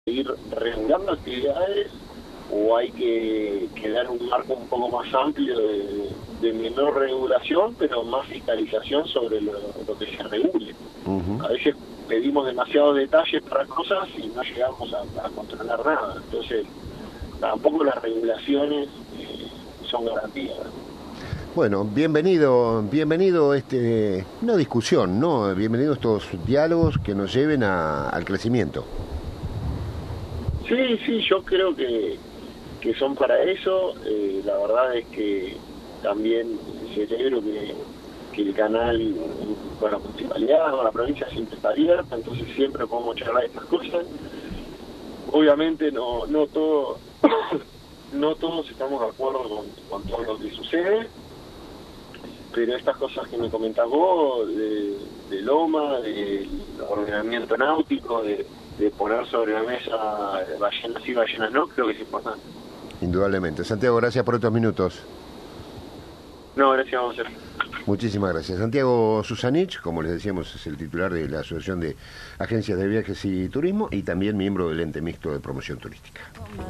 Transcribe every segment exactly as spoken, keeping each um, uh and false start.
ir regulando actividades o hay que, que dar un marco un poco más amplio de, de menor regulación, pero más fiscalización sobre lo, lo que se regule. Uh-huh. A veces pedimos demasiados detalles para cosas y no llegamos a, a controlar nada. Entonces, tampoco las regulaciones eh, son garantías. Bueno, bienvenido, bienvenido este, no discusión, ¿no? Bienvenidos estos diálogos que nos lleven a, al crecimiento. Sí, sí, yo creo que, que son para eso. Eh, la verdad es que también celebro que, que el canal con la municipalidad, con la provincia siempre está abierta, entonces siempre podemos charlar de estas cosas. Obviamente no, no todo, no todos estamos de acuerdo con, con todo lo que sucede, pero estas cosas que me comentás vos, de, de Loma, del ordenamiento náutico, de, de poner sobre la mesa ballenas sí, ballenas no, creo que es importante. Indudablemente. Santiago, gracias por estos minutos. No, gracias a vos, Sergio. Muchísimas gracias. Santiago Susanich, como les decíamos, es el titular de la Asociación de Agencias de Viajes y Turismo y también miembro del ente mixto de promoción turística.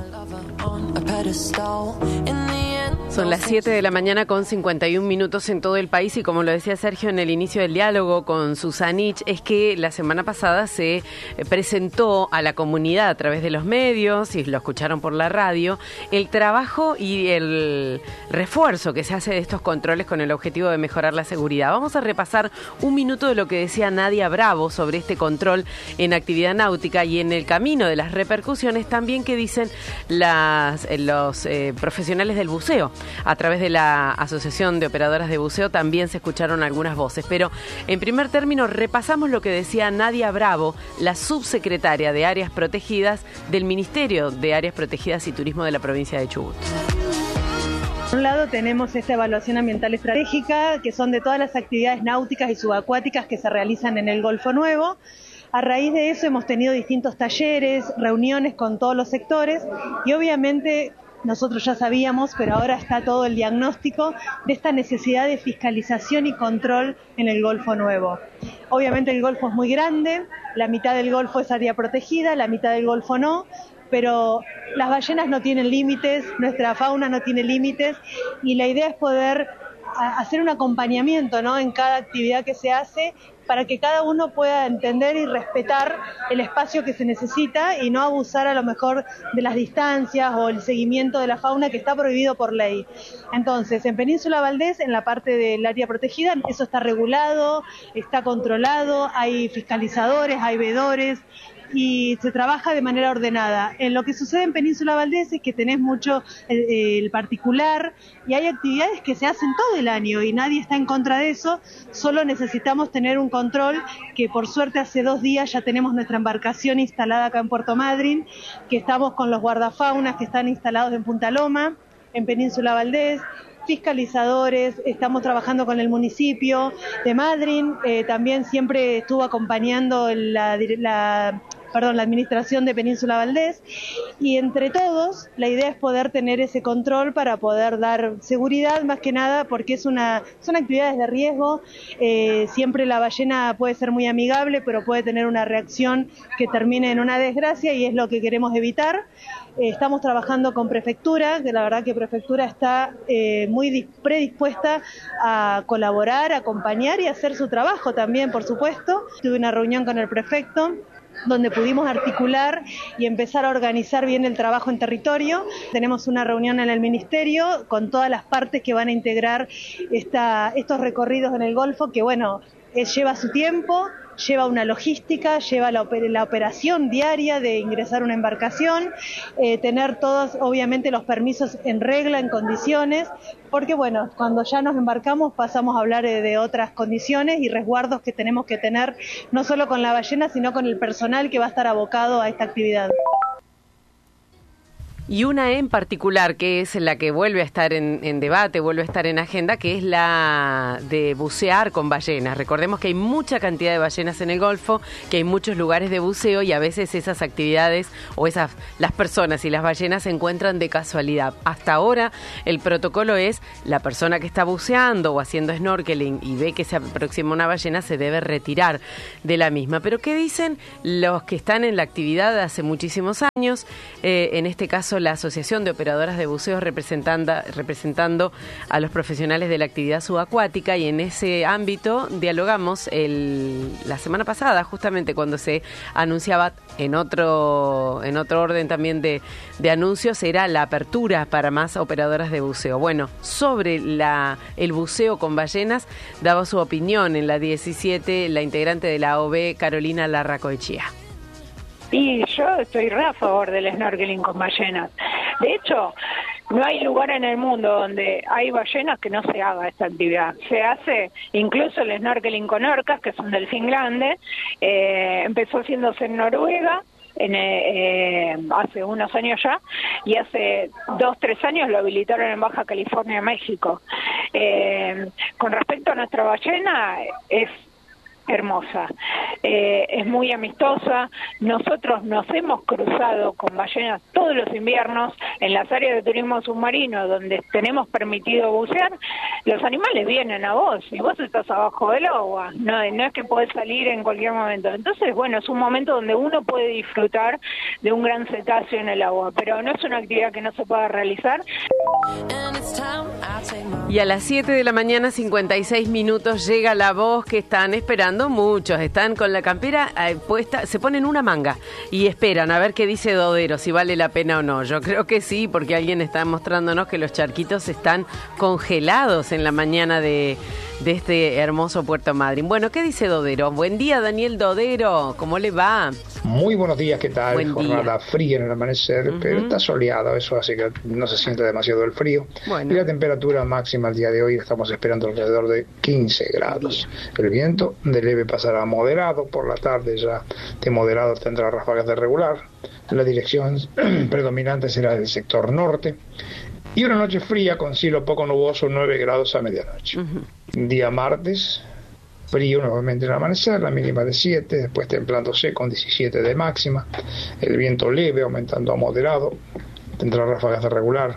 Son las siete de la mañana con cincuenta y un minutos en todo el país y como lo decía Sergio en el inicio del diálogo con Susanich, es que la semana pasada se presentó a la comunidad a través de los medios y lo escucharon por la radio, el trabajo y el refuerzo que se hace de estos controles con el objetivo de mejorar la seguridad. Vamos a repasar un minuto de lo que decía Nadia Bravo sobre este control en actividad náutica y en el camino de las repercusiones también que dicen las, los eh, profesionales del buceo. A través de la Asociación de Operadoras de Buceo también se escucharon algunas voces, pero en primer término repasamos lo que decía Nadia Bravo, la subsecretaria de Áreas Protegidas del Ministerio de Áreas Protegidas y Turismo de la provincia de Chubut. Por un lado tenemos esta evaluación ambiental estratégica, que son de todas las actividades náuticas y subacuáticas que se realizan en el Golfo Nuevo. A raíz de eso hemos tenido distintos talleres, reuniones con todos los sectores y obviamente nosotros ya sabíamos, pero ahora está todo el diagnóstico de esta necesidad de fiscalización y control en el Golfo Nuevo. Obviamente el Golfo es muy grande, la mitad del Golfo es área protegida, la mitad del Golfo no, pero las ballenas no tienen límites, nuestra fauna no tiene límites y la idea es poder hacer un acompañamiento, ¿no?, en cada actividad que se hace para que cada uno pueda entender y respetar el espacio que se necesita y no abusar a lo mejor de las distancias o el seguimiento de la fauna que está prohibido por ley. Entonces, en Península Valdés, en la parte del área protegida, eso está regulado, está controlado, hay fiscalizadores, hay veedores, y se trabaja de manera ordenada. En lo que sucede en Península Valdés es que tenés mucho eh, el particular y hay actividades que se hacen todo el año y nadie está en contra de eso, solo necesitamos tener un control que por suerte hace dos días ya tenemos nuestra embarcación instalada acá en Puerto Madryn, que estamos con los guardafaunas que están instalados en Punta Loma, en Península Valdés, fiscalizadores, estamos trabajando con el municipio de Madryn, eh, también siempre estuvo acompañando la, la perdón, la administración de Península Valdés y entre todos la idea es poder tener ese control para poder dar seguridad más que nada porque es una, son actividades de riesgo, eh, siempre la ballena puede ser muy amigable pero puede tener una reacción que termine en una desgracia y es lo que queremos evitar. Eh, estamos trabajando con Prefectura, que la verdad que Prefectura está eh, muy predispuesta a colaborar, a acompañar y a hacer su trabajo también, por supuesto. Tuve una reunión con el prefecto donde pudimos articular y empezar a organizar bien el trabajo en territorio. Tenemos una reunión en el Ministerio con todas las partes que van a integrar esta, estos recorridos en el Golfo, que bueno, es, lleva su tiempo, lleva una logística, lleva la, oper- la operación diaria de ingresar una embarcación, eh, tener todos obviamente los permisos en regla, en condiciones, porque bueno, cuando ya nos embarcamos pasamos a hablar de, de otras condiciones y resguardos que tenemos que tener, no solo con la ballena, sino con el personal que va a estar abocado a esta actividad. Y una en particular, que es la que vuelve a estar en, en debate, vuelve a estar en agenda, que es la de bucear con ballenas. Recordemos que hay mucha cantidad de ballenas en el Golfo, que hay muchos lugares de buceo y a veces esas actividades o esas las personas y las ballenas se encuentran de casualidad. Hasta ahora el protocolo es la persona que está buceando o haciendo snorkeling y ve que se aproxima una ballena se debe retirar de la misma. Pero ¿qué dicen los que están en la actividad de hace muchísimos años? Eh, en este caso la Asociación de Operadoras de Buceo representando, representando a los profesionales de la actividad subacuática, y en ese ámbito dialogamos el, la semana pasada, justamente cuando se anunciaba en otro, en otro orden también de, de anuncios, era la apertura para más operadoras de buceo. Bueno, sobre la, el buceo con ballenas, daba su opinión en la diecisiete la integrante de la A O B, Carolina Larracoechea. Y yo estoy re a favor del snorkeling con ballenas. De hecho, no hay lugar en el mundo donde hay ballenas que no se haga esta actividad. Se hace incluso el snorkeling con orcas, que es un delfín grande. Eh, empezó haciéndose en Noruega en, eh, hace unos años ya, y hace dos, tres años lo habilitaron en Baja California, México. Eh, con respecto a nuestra ballena, es hermosa, eh, es muy amistosa. Nosotros nos hemos cruzado con ballenas todos los inviernos en las áreas de turismo submarino donde tenemos permitido bucear. Los animales vienen a vos y vos estás abajo del agua, no, no es que podés salir en cualquier momento. Entonces, bueno, es un momento donde uno puede disfrutar de un gran cetáceo en el agua, pero no es una actividad que no se pueda realizar. Y a las siete de la mañana, cincuenta y seis minutos, llega la voz que están esperando muchos. Están con la campera eh, puesta, se ponen una manga y esperan a ver qué dice Dodero, si vale la pena o no. Yo creo que sí, porque alguien está mostrándonos que los charquitos están congelados en la mañana de, de este hermoso Puerto Madryn. Bueno, ¿qué dice Dodero? Buen día, Daniel Dodero, ¿cómo le va? Muy buenos días, ¿qué tal? Buen Jornada día. Fría en el amanecer, uh-huh. pero está soleado, eso así que no se siente demasiado el frío. Bueno. Y la temperatura máxima el día de hoy estamos esperando alrededor de quince grados. El viento de leve pasará a moderado, por la tarde ya de moderado tendrá ráfagas de regular. La dirección predominante será del sector norte. Y una noche fría con cielo poco nuboso, nueve grados a medianoche. Uh-huh. Día martes, frío nuevamente en el amanecer, la mínima de siete, después templándose con diecisiete de máxima, el viento leve aumentando a moderado, tendrá ráfagas de regular,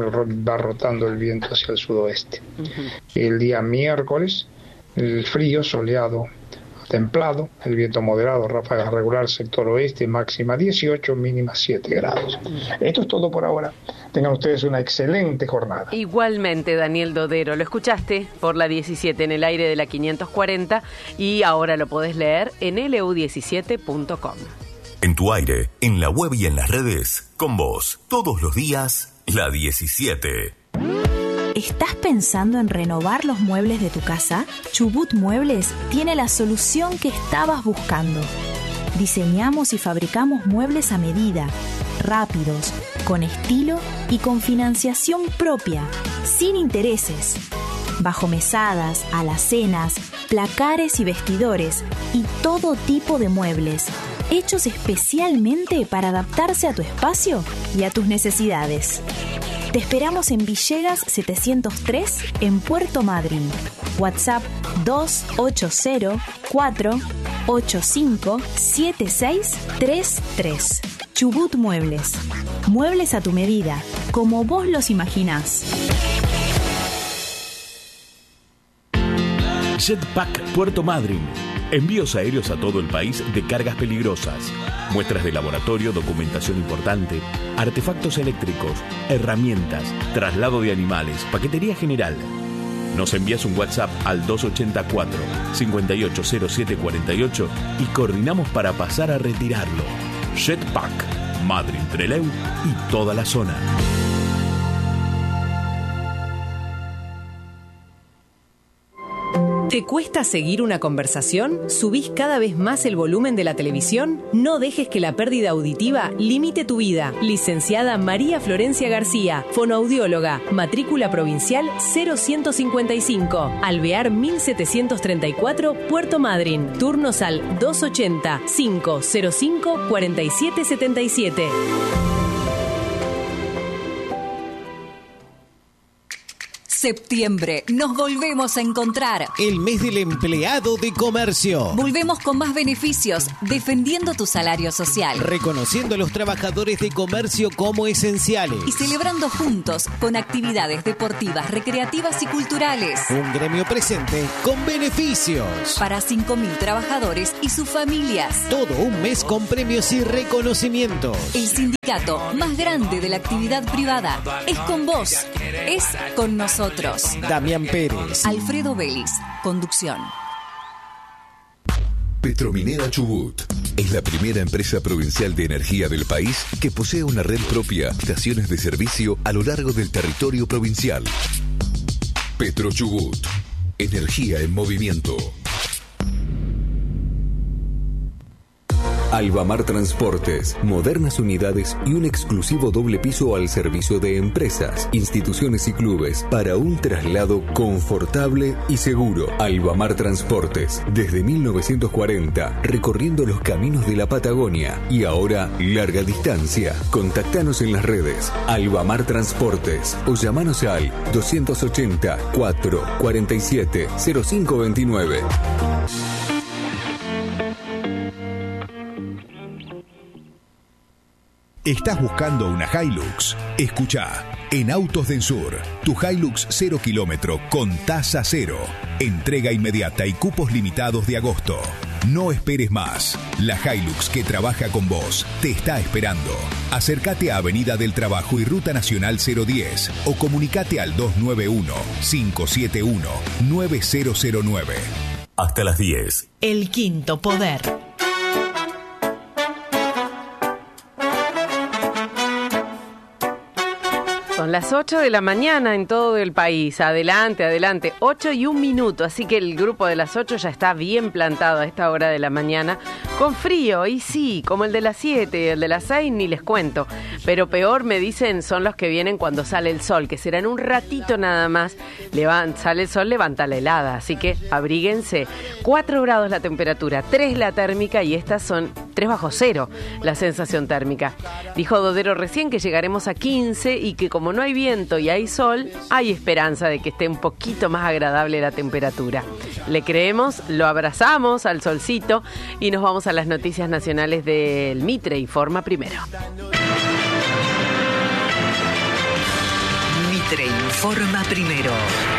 va rotando el viento hacia el sudoeste. Uh-huh. El día miércoles, el frío soleado templado, el viento moderado, ráfagas regular, sector oeste, máxima dieciocho, mínima siete grados. Esto es todo por ahora. Tengan ustedes una excelente jornada. Igualmente, Daniel Dodero, lo escuchaste por la diecisiete en el aire de la quinientos cuarenta y ahora lo podés leer en L U diecisiete punto com. En tu aire, en la web y en las redes, con vos, todos los días, la diecisiete. ¿Estás pensando en renovar los muebles de tu casa? Chubut Muebles tiene la solución que estabas buscando. Diseñamos y fabricamos muebles a medida, rápidos, con estilo y con financiación propia, sin intereses. Bajo mesadas, alacenas, placares y vestidores y todo tipo de muebles, hechos especialmente para adaptarse a tu espacio y a tus necesidades. Te esperamos en Villegas setecientos tres, en Puerto Madryn. WhatsApp dos ocho cero, cuatro ocho cinco, siete seis tres tres. Chubut Muebles. Muebles a tu medida, como vos los imaginás. Jetpack Puerto Madryn. Envíos aéreos a todo el país de cargas peligrosas, muestras de laboratorio, documentación importante, artefactos eléctricos, herramientas, traslado de animales, paquetería general. Nos envías un WhatsApp al dos ocho cuatro, cinco ocho cero siete cuatro ocho y coordinamos para pasar a retirarlo. Jetpack, Madryn, Trelew y toda la zona. ¿Te cuesta seguir una conversación? ¿Subís cada vez más el volumen de la televisión? No dejes que la pérdida auditiva limite tu vida. Licenciada María Florencia García, fonoaudióloga, matrícula provincial cero ciento cincuenta y cinco, Alvear mil setecientos treinta y cuatro, Puerto Madryn. Turnos al dos ochenta, cinco cero cinco, cuarenta y siete setenta y siete. Septiembre, nos volvemos a encontrar. El mes del empleado de comercio. Volvemos con más beneficios, defendiendo tu salario social. Reconociendo a los trabajadores de comercio como esenciales. Y celebrando juntos con actividades deportivas, recreativas y culturales. Un gremio presente con beneficios. Para cinco mil trabajadores y sus familias. Todo un mes con premios y reconocimientos. El sindicato más grande de la actividad privada es con vos, es con nosotros. Damián Pérez, Alfredo Vélez, conducción. Petrominera Chubut es la primera empresa provincial de energía del país que posee una red propia de estaciones de servicio a lo largo del territorio provincial. Petro Chubut, energía en movimiento. Albamar Transportes, modernas unidades y un exclusivo doble piso al servicio de empresas, instituciones y clubes para un traslado confortable y seguro. Albamar Transportes, desde mil novecientos cuarenta, recorriendo los caminos de la Patagonia y ahora larga distancia. Contactanos en las redes Albamar Transportes o llamanos al doscientos ochenta, cuatro cuarenta y siete, cero cinco veintinueve. ¿Estás buscando una Hilux? Escuchá, en Autos del Sur, tu Hilux cero kilómetro con tasa cero. Entrega inmediata y cupos limitados de agosto. No esperes más. La Hilux que trabaja con vos te está esperando. Acércate a Avenida del Trabajo y Ruta Nacional cero diez o comunicate al dos nueve uno, cinco siete uno, nueve cero cero nueve. Hasta las diez. El quinto poder. Son las ocho de la mañana en todo el país. Adelante, adelante. ocho y un minuto. Así que el grupo de las ocho ya está bien plantado a esta hora de la mañana. Con frío, y sí, como el de las siete, el de las seis, ni les cuento. Pero peor, me dicen, son los que vienen cuando sale el sol, que serán un ratito nada más. Levan, sale el sol, levanta la helada. Así que abríguense. cuatro grados la temperatura, tres la térmica y estas son tres bajo cero la sensación térmica. Dijo Dodero recién que llegaremos a quince y que como no hay viento y hay sol, hay esperanza de que esté un poquito más agradable la temperatura. Le creemos, lo abrazamos al solcito y nos vamos a las noticias nacionales del Mitre. Informa primero. Mitre informa primero.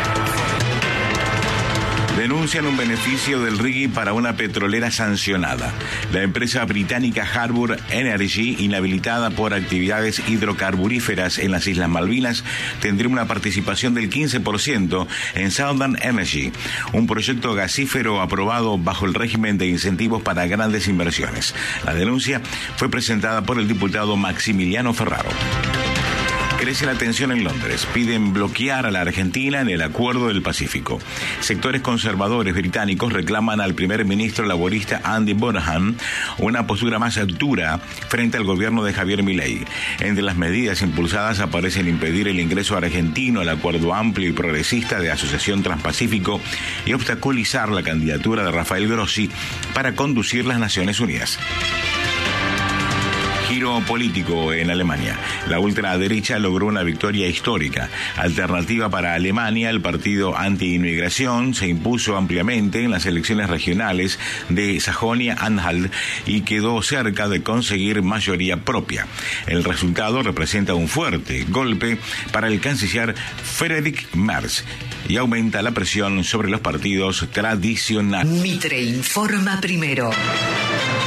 Denuncian un beneficio del R I G I para una petrolera sancionada. La empresa británica Harbour Energy, inhabilitada por actividades hidrocarburíferas en las Islas Malvinas, tendría una participación del quince por ciento en Southern Energy, un proyecto gasífero aprobado bajo el régimen de incentivos para grandes inversiones. La denuncia fue presentada por el diputado Maximiliano Ferraro. Crece la tensión en Londres. Piden bloquear a la Argentina en el Acuerdo del Pacífico. Sectores conservadores británicos reclaman al primer ministro laborista Andy Burnham una postura más dura frente al gobierno de Javier Milei. Entre las medidas impulsadas aparecen impedir el ingreso argentino al Acuerdo Amplio y Progresista de Asociación Transpacífico y obstaculizar la candidatura de Rafael Grossi para conducir las Naciones Unidas. Giro político en Alemania. La ultraderecha logró una victoria histórica. Alternativa para Alemania, el partido anti-inmigración, se impuso ampliamente en las elecciones regionales de Sajonia-Anhalt y quedó cerca de conseguir mayoría propia. El resultado representa un fuerte golpe para el canciller Friedrich Merz y aumenta la presión sobre los partidos tradicionales. Mitre informa primero.